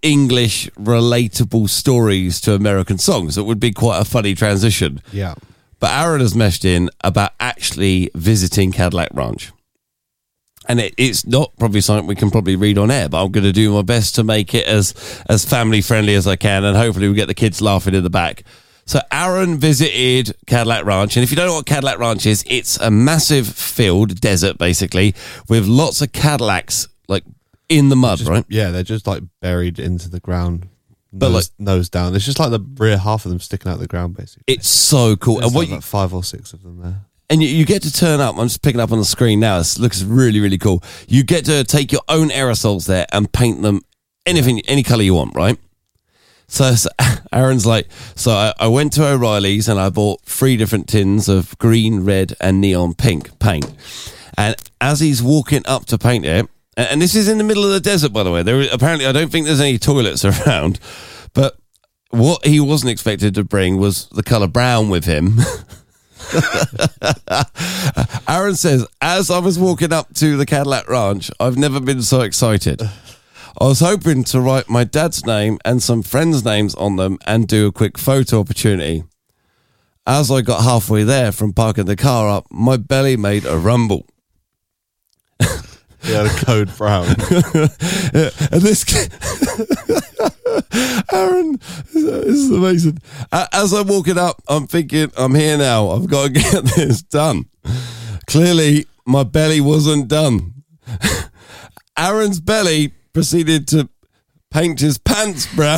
English relatable stories to American songs. It would be quite a funny transition. Yeah. But Aaron has meshed in about actually visiting Cadillac Ranch. And it's not probably something we can probably read on air, but I'm going to do my best to make it as family friendly as I can, and hopefully we'll get the kids laughing in the back. So Aaron visited Cadillac Ranch, and if you don't know what Cadillac Ranch is, it's a massive field, desert basically, with lots of Cadillacs like in the mud, right? Yeah, they're just like buried into the ground, But nose down. It's just like the rear half of them sticking out of the ground, basically. It's so cool. There's And what like 5 or 6 of them there. And you get to turn up. I'm just picking up on the screen now. It looks really, really cool. You get to take your own aerosols there and paint them any color you want, right? So Aaron's like, so I went to O'Reilly's and I bought 3 different tins of green, red, and neon pink paint. And as he's walking up to paint it, and this is in the middle of the desert, by the way. Apparently, I don't think there's any toilets around. But what he wasn't expected to bring was the color brown with him. Aaron says, as I was walking up to the Cadillac Ranch, I've never been so excited. I was hoping to write my dad's name and some friends' names on them and do a quick photo opportunity. As I got halfway there from parking the car up, my belly made a rumble. He had a code brown. And this Aaron, this is amazing. As I'm walking up, I'm thinking, I'm here now. I've got to get this done. Clearly, my belly wasn't done. Aaron's belly proceeded to paint his pants brown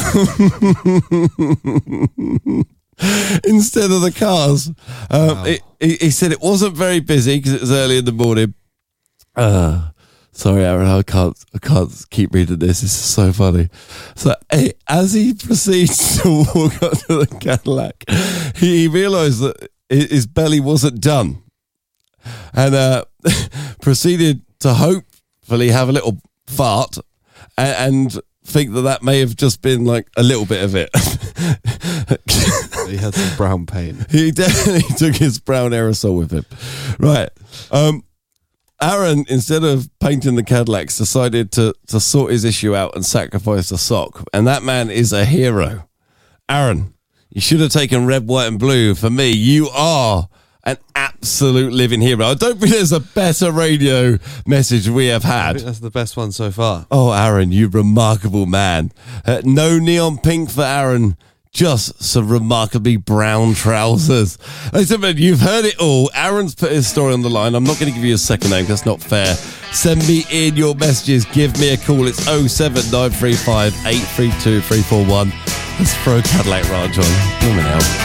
instead of the cars. Wow. He said it wasn't very busy because it was early in the morning. Sorry, Aaron, I can't keep reading this. This is so funny. So, as he proceeds to walk up to the Cadillac, he realised that his belly wasn't done, and proceeded to hopefully have a little fart and think that may have just been like a little bit of it. He had some brown paint. He definitely took his brown aerosol with him. Right. Aaron, instead of painting the Cadillacs, decided to sort his issue out and sacrifice a sock. And that man is a hero. Aaron, you should have taken red, white, and blue. For me, you are an absolute living hero. I don't think there's a better radio message we have I had. think that's the best one so far. Oh, Aaron, you remarkable man. No neon pink for Aaron. Just some remarkably brown trousers. Listen, man, you've heard it all. Aaron's put his story on the line. I'm not going to give you a second name. That's not fair. Send me in your messages. Give me a call. It's 07935 832 341. Let's throw Cadillac Ranch on. Come on out.